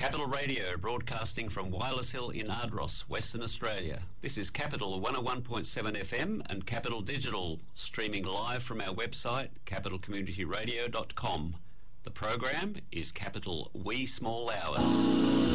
Capital Radio, broadcasting from Wireless Hill in Ardross, Western Australia. This is Capital 101.7 FM and Capital Digital, streaming live from our website, capitalcommunityradio.com. The program is Capital Wee Small Hours.